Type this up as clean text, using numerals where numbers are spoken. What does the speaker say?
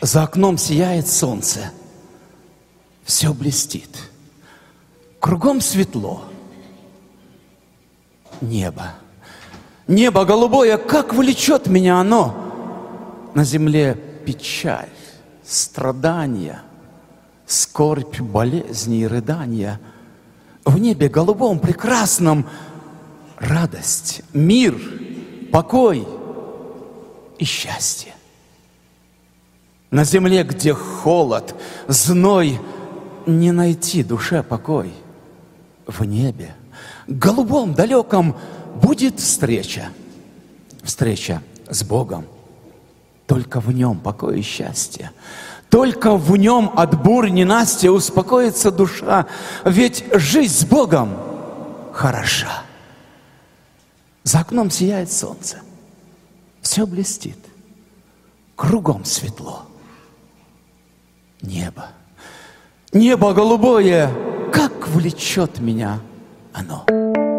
За окном сияет солнце, все блестит, кругом светло. Небо, небо голубое, как влечет меня оно. На земле печаль, страдания, скорбь, болезни и рыдания. В небе голубом прекрасном радость, мир, покой и счастье. На земле, где холод, зной, не найти душе покой. В небе, голубом, далеком, будет встреча. Встреча с Богом. Только в нем покой и счастье. Только в нем от бурь ненастья успокоится душа. Ведь жизнь с Богом хороша. За окном сияет солнце. Все блестит. Кругом светло. Небо. Небо голубое, как влечет меня оно.